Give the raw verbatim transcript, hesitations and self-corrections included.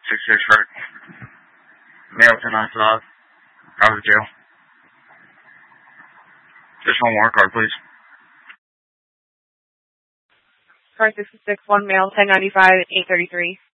six six hurt. Male ten ninety-five. Out of jail. Just one more card, please. Car six six one, male ten ninety-five, eight thirty-three.